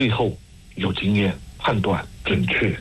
最后有经验判断准确。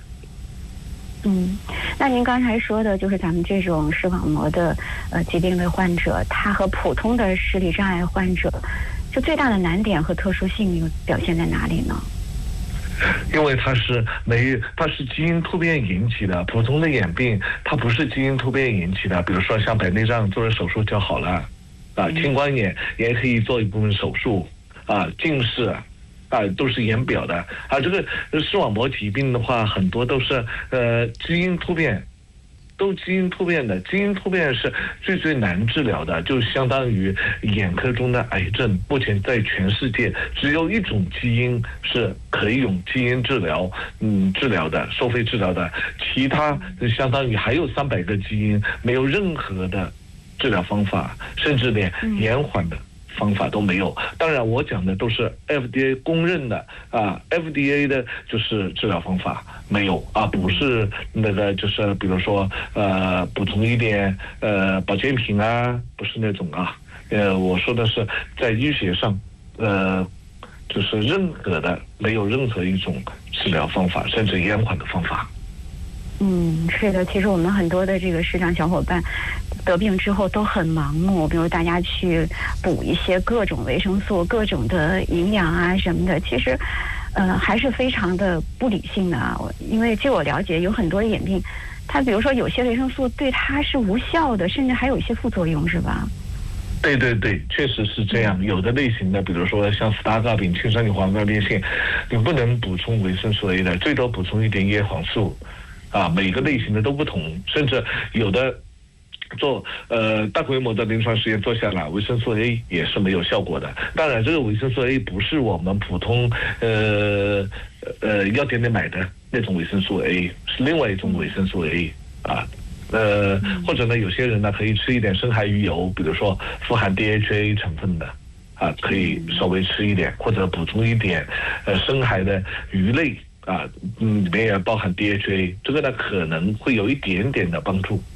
那您刚才说的就是咱们这种视网膜的疾病的患者，他和普通的视力障碍患者，就最大的难点和特殊性又表现在哪里呢？ 因为它是基因突变引起的，普通的眼病它不是基因突变引起的，比如说像白内障做了手术就好了，青光眼也可以做一部分手术，近视都是眼表的这个视网膜疾病的话，很多都是基因突变。都基因突变的，基因突变是最难治疗的，就相当于眼科中的癌症。目前在全世界只有一种基因是可以用基因治疗，治疗的，收费治疗的，其他相当于还有300个基因，没有任何的治疗方法，甚至连延缓的方法都没有。当然我讲的都是 FDA 公认的FDA 的就是治疗方法没有不是那个就是比如说补充一点保健品不是那种我说的是在医学上就是没有任何一种治疗方法甚至延缓的方法。 是的，其实我们很多的这个视障小伙伴得病之后都很盲目，比如大家去补一些各种维生素、各种的营养什么的，其实还是非常的不理性的因为据我了解，有很多眼病，它比如说有些维生素对它是无效的，甚至还有一些副作用，是吧？ 对，确实是这样。有的类型的，比如说像斯塔嘎丙青山梨黄斑变性，你不能补充维生素 A 的，最多补充一点叶黄素每个类型的都不同，甚至有的做大规模的临床实验做下来，维生素 A 也是没有效果的。当然，这个维生素 A 不是我们普通药店里买的那种维生素 A， 是另外一种维生素 A 或者呢，有些人呢可以吃一点深海鱼油，比如说富含 DHA 成分的可以稍微吃一点，或者补充一点深海的鱼类里面也包含 DHA， 这个呢可能会有一点点的帮助。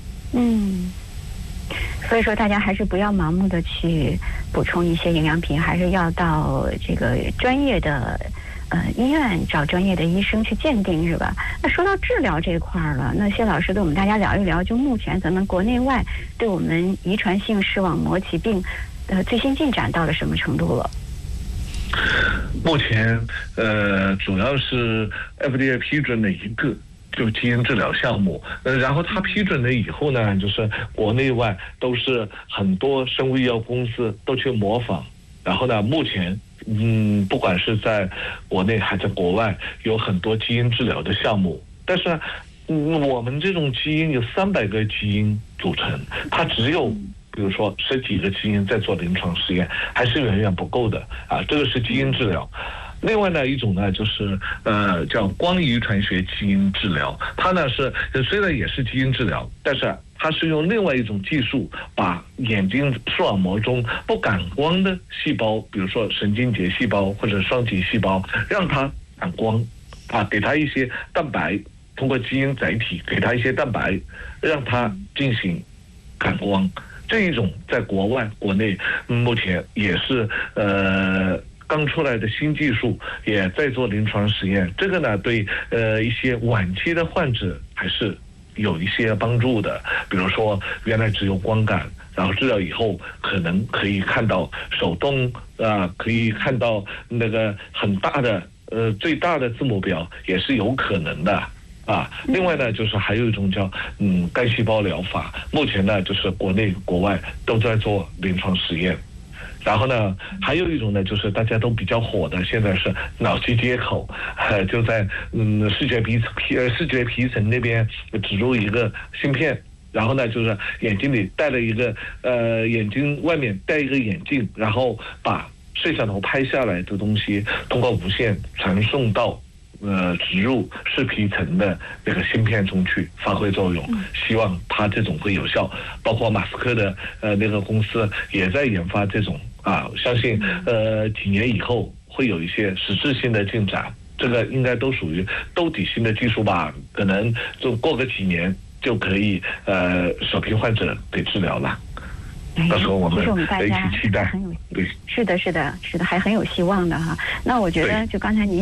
所以说大家还是不要盲目的去补充一些营养品，还是要到这个专业的医院找专业的医生去鉴定，是吧？那说到治疗这一块了，那谢老师跟我们大家聊一聊，就目前咱们国内外对我们遗传性视网膜疾病最新进展到了什么程度了？ 目前主要是 FDA 批准了一个就基因治疗项目，然后他批准了以后呢，就是国内外都是很多生物医药公司都去模仿，然后呢，目前不管是在国内还在国外，有很多基因治疗的项目，但是呢，我们这种基因有300个基因组成，它只有比如说10几个基因在做临床实验，还是远远不够的这个是基因治疗。另外呢一种呢就是叫光遗传学基因治疗，它呢是虽然也是基因治疗，但是它是用另外一种技术把眼睛视网膜中不感光的细胞，比如说神经节细胞或者双极细胞，让它感光给它一些蛋白，通过基因载体给它一些蛋白，让它进行感光。这一种在国外国内目前也是刚出来的新技术，也在做临床实验。这个呢对一些晚期的患者还是有一些帮助的，比如说原来只有光感，然后治疗以后可能可以看到手动可以看到那个很大的最大的字母表也是有可能的另外呢就是还有一种叫干细胞疗法，目前呢就是国内国外都在做临床实验。然后呢还有一种呢就是大家都比较火的，现在是脑机接口就在视觉皮层那边植入一个芯片，然后呢就是眼睛里戴了一个眼睛外面戴一个眼镜，然后把摄像头拍下来的东西通过无线传送到植入视皮层的那个芯片中去发挥作用，希望它这种会有效。包括马斯克的那个公司也在研发这种相信几年以后会有一些实质性的进展。这个应该都属于兜底性的技术吧，可能就过个几年就可以首批患者给治疗了。到时候我们一起期待。 是的，还很有希望的哈。那我觉得就刚才您